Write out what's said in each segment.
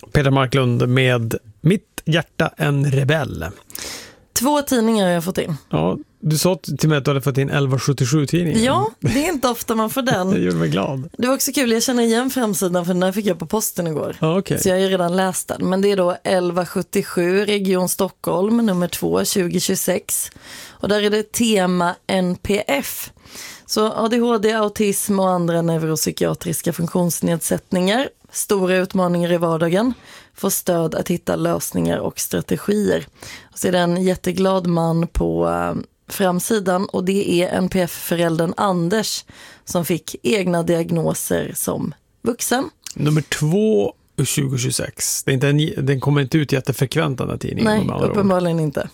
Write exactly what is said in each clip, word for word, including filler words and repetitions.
Peter Marklund med Mitt hjärta en rebell. Två tidningar har jag fått in. Ja, du sa till mig att du hade fått in elva sjuttiosju-tidningen. Ja, det är inte ofta man får den. Det gjorde mig glad. Det var också kul, jag känner igen framsidan för den här fick jag på posten igår. Ja, okay. Så jag har ju redan läst den. Men det är då elva sjuttiosju, Region Stockholm, nummer två, tjugo tjugosex. Och där är det tema N P F. Så A D H D, autism och andra neuropsykiatriska funktionsnedsättningar. Stora utmaningar i vardagen. Får stöd att hitta lösningar och strategier. Och så är det en jätteglad man på äh, framsidan. Och det är N P F-föräldern Anders som fick egna diagnoser som vuxen. Nummer två tjugo tjugosex. Det är inte en, den kommer inte ut jättefrekvent den här tidningen. Nej, uppenbarligen inte.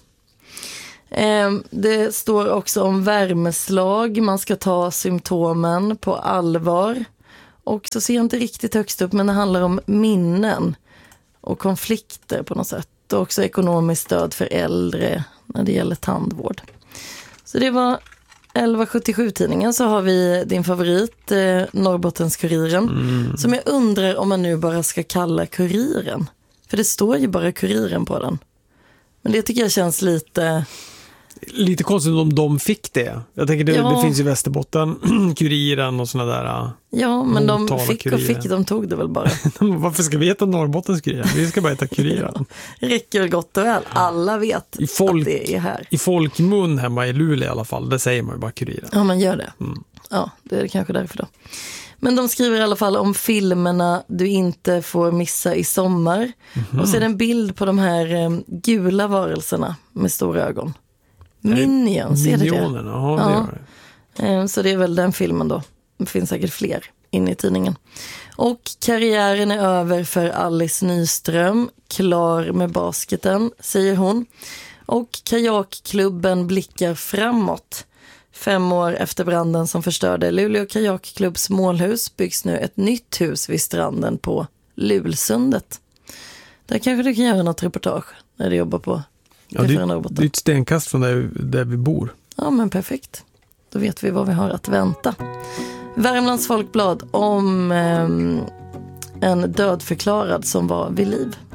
Eh, det står också om värmeslag. Man ska ta symptomen på allvar. Och så ser jag inte riktigt högst upp, men det handlar om minnen och konflikter på något sätt. Och också ekonomiskt stöd för äldre när det gäller tandvård. Så det var elva sjuttiosju-tidningen. Så har vi din favorit, eh, Norrbottens-Kuriren. Mm. Som jag undrar om man nu bara ska kalla Kuriren. För det står ju bara Kuriren på den. Men det tycker jag känns lite... Lite konstigt om de fick det. Jag tänker det, ja. det finns i Västerbotten, Kuriren och såna där. Ja, men de fick kuriren. och fick, de tog det väl bara. Varför ska vi heta Norrbottens Kuriren? Vi ska bara heta Kuriren. Ja, räcker gott och väl. Alla vet I folk, att det är här. I folkmun hemma i Luleå i alla fall, det säger man ju bara Kuriren. Ja, man gör det. Mm. Ja, det är det kanske därför då. Men de skriver i alla fall om filmerna du inte får missa i sommar. Mm-hmm. Och så är det en bild på de här um, gula varelserna med stora ögon. Minions, är det det? Ja, det gör det. Så det är väl den filmen då. Det finns säkert fler inne i tidningen. Och karriären är över för Alice Nyström. Klar med basketen, säger hon. Och kajakklubben blickar framåt. Fem år efter branden som förstörde Luleå kajakklubbs målhus byggs nu ett nytt hus vid stranden på Lulsundet. Där kanske du kan göra något reportage när du jobbar på. Ja, det, det är ett stenkast från där, där vi bor. Ja, men perfekt. Då vet vi vad vi har att vänta. Värmlands Folkblad om eh, en dödförklarad som var vid liv.